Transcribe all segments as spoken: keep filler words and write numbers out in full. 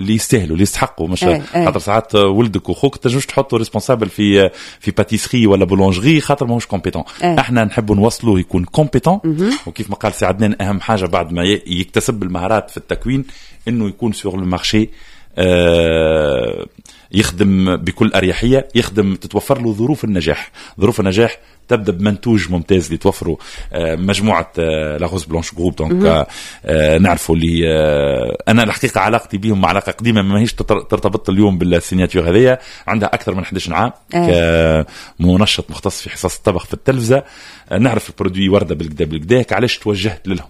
اللي يستاهلوا اللي يستحقوا مش خاطر ساعات ولدك وخوك تنجمش تحطوا ريسبونسابل في في باتيسري ولا بولونجري خاطر ماهوش كومبيتون. احنا نحبوا نوصلوه يكون كومبيتون، وكيف ما قال سي عدنان اهم حاجه بعد ما يكتسب المهارات في التكوين انه يكون سور المارشي آه يخدم بكل أريحية، يخدم تتوفر له ظروف النجاح. ظروف النجاح تبدأ بمنتوج ممتاز اللي توفره آه مجموعة آه لاغوز بلانش جروب. دونك آه نعرفوا اللي آه أنا الحقيقة علاقتي بهم علاقة قديمة ما هيش ترتبط اليوم بالسيناتيور هذية. عندها أكثر من إحدى عشر عام كمنشط مختص في حصص الطبخ في التلفزة. آه نعرف البرودوي وردة بالكدا بالكدا. علاش توجهت لهم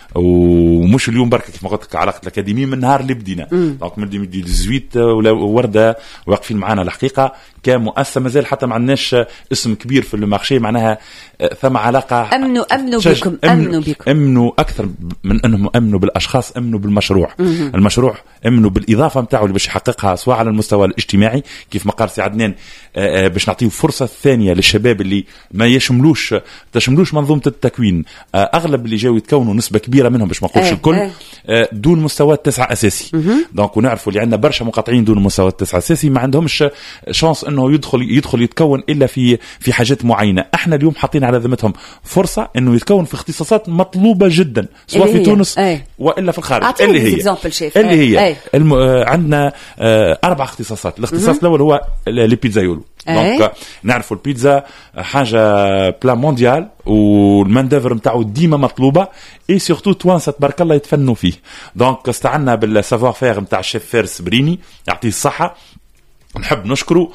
ومش اليوم بركة كيف ما قلت لك علاقة الأكاديمية من نهار اللي بدينا دونك من ألفين وثمانية عشر وردة واقفين معنا الحقيقة كمؤسسة مازال حتى ما عندناش اسم كبير في المارشي معناها ثم علاقة أمنوا أمنوا بكم أمنوا بكم أمنوا أكثر من أنهم أمنوا بالأشخاص، أمنوا بالمشروع. مم. المشروع أمنوا بالإضافة متاعه اللي باش يحققها سواء على المستوى الاجتماعي كيف ما قال سي عدنان باش نعطيه فرصة ثانية للشباب اللي ما يشملوش تشملوش منظومة التكوين. أغلب اللي جاوا يتكونوا نسبة كبيرة منهم باش ما نقولش الكل دون مستوى التسعة أساسي. دونك ونعرفوا اللي عندنا برشا مقاطعين دون مستوى التسعة أساسي ما عندهمش شانس انه يدخل يدخل يتكون الا في في حاجات معينه. احنا اليوم حاطين على ذمتهم فرصه انه يتكون في اختصاصات مطلوبه جدا سواء في تونس أي. والا في الخارج. اللي هي اللي هي الم... عندنا اربع اختصاصات. الاختصاص الاول هو لي بيتزايولو. دونك نعرفوا البيتزا حاجه بلا مونديال والماندوفر نتاعو ديما مطلوبه اي سورتو توانسه تبارك الله يتفنوا فيه. دونك استعنا بالسافوار فير نتاع الشيف فارس بريني يعطيه الصحه نحب نشكره.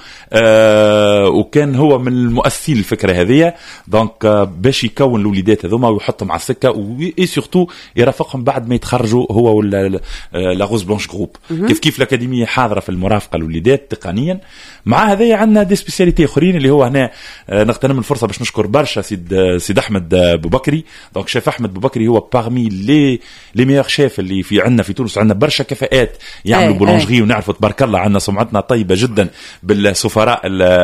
آه وكان هو من المؤسسين الفكره هذه. دونك آه باش يكون الوليدات هذوما ويحطهم على السكه واي سورتو يرافقهم بعد ما يتخرجوا هو ولا لاغوز بلانش جروب. كيف كيف الاكاديميه حاضره في المرافقه الوليدات تقنيا. مع هذايا عندنا دي سبيسياليتي اخرين اللي هو هنا آه نغتنم الفرصه باش نشكر برشا سيد آه سيد احمد ابو بكري. دونك شيف احمد ابو بكري هو بارمي لي لي ميور شيف اللي في عندنا في تونس. عندنا برشا كفاءات يعملوا بولونجري ونعرفوا تبارك الله عندنا سمعتنا طيبه جدا بالسفراء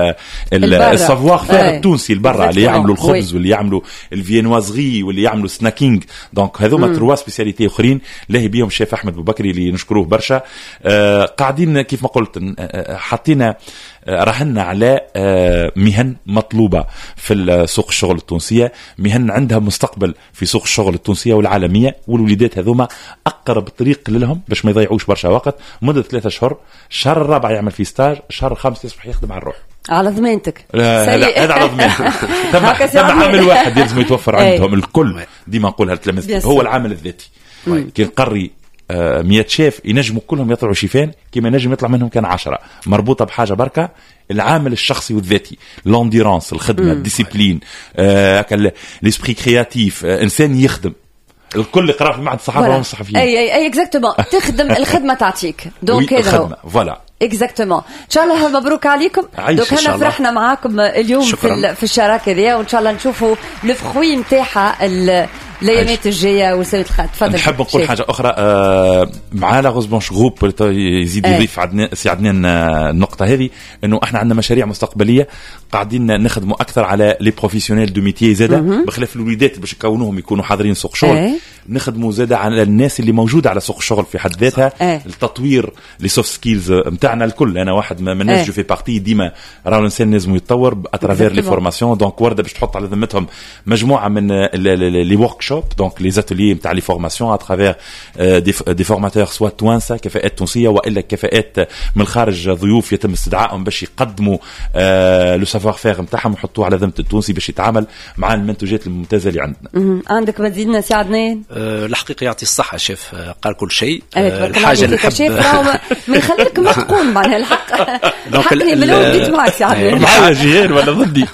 السافوار فير التونسي البرا اللي يعملوا الخبز واللي يعملوا الفينوازغي واللي يعملوا سناكينج. دونك هذوما تروا سبيسياليتي اخرين لاهي بيهم الشيف احمد ابو بكري اللي نشكروه برشا. آه قاعدين كيف ما قلت حطينا رهنا على مهن مطلوبة في سوق الشغل التونسية، مهن عندها مستقبل في سوق الشغل التونسية والعالمية. والوليدات هذوما أقرب طريق لهم باش ما يضيعوش برشا وقت مدة ثلاثة شهور. الشهر الرابع يعمل في ستاج، الشهر الخامس يصبح يخدم على الروح على ضمانتك. هذا على ضمانتك. ثم عامل واحد لازم يتوفر عندهم الكل. ديما نقولها للتلاميذ هو العامل الذاتي. كي نقري آه مية شيف ينجموا كلهم يطلعوا شيفان كما نجم يطلع منهم كان عشرة. مربوطة بحاجة بركة العامل الشخصي والذاتي، لونديرانس الخدمة، الديسيبلين، آه ليسبري كرياتيف، آه إنسان يخدم. الكل يقرأ في معهد الصحافة والصحفيين. أي أي أي إكزاكتومون تخدم الخدمة تعطيك. دونك هذا هو. فوالا. إكزاكتومون. إن شاء الله مبروك عليكم. دوك أنا فرحنا معاكم اليوم في في الشراكة ذي وإن شاء الله نشوفوا الفخوي متاعها الايامات الجايه وسويت الخط. تفضل. نحب نقول حاجه اخرى آه مع لاغوز بلانش جروب يزيد يضيف عدنان سي عدنان النقطه هذه انه احنا عندنا مشاريع مستقبليه قاعدين نخدموا اكثر على لي بروفيسيونيل دو ميتي زاده بخلاف الوليدات باش يكونوهم يكونوا حاضرين سوق الشغل. أه. نخدموا زاده على الناس اللي موجوده على سوق الشغل في حد ذاتها. أه. التطوير لي سوفت سكيلز نتاعنا الكل. انا واحد من الناس أه. جو في بارتي ديما راهو الانسان لازم يتطور اترافير لي فورماسيون. دونك ورده باش تحط على ذمتهم مجموعه من لي ورك شوب دونك لي اتوليي نتاع لي فورماسيون اترافير دي فورماتور سوا توانسه كفاءات تونسيه والا كفاءات من الخارج ضيوف يتم استدعائهم باش يقدموا لو سافوار فير نتاعهم ويحطوه على ذمه التونسي باش يتعامل مع المنتوجات الممتازه اللي عندنا. عندك مزيدنا سي عدنان؟ أه الحقيقه يعطي الصحه شيف قال كل شيء. أه الحاجه اللي نحب من خليك ما تقول معناها الحق حقني من اول بديت معك سي عدنان معايا جيران ولا ضدي.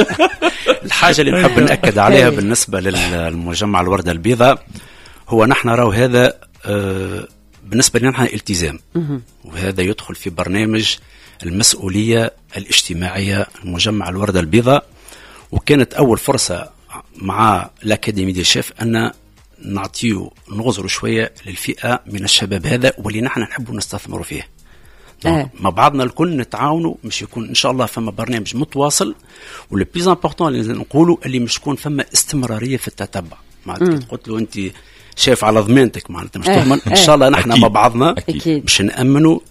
الحاجه اللي نحب ناكد عليها بالنسبه للمجمع الورده البيضاء هو نحن راو هذا أه بالنسبه لنا نحن التزام وهذا يدخل في برنامج المسؤوليه الاجتماعيه المجمع الورده البيضاء. وكانت اول فرصه مع الأكاديمية دي شيف أن نعطيه نغزر شوية للفئة من الشباب هذا واللي نحن نحب نستثمروا فيه. أه. مع بعضنا الكل نتعاونوا مش يكون إن شاء الله فما برنامج متواصل واللي بليز امبورطون اللي نقولوا اللي مش يكون فما استمرارية في التتبع. معناتها قلت له أنت شايف على ضمانتك معناتها مش تضمن. أه. إن شاء الله نحن مع بعضنا مش نأمنوا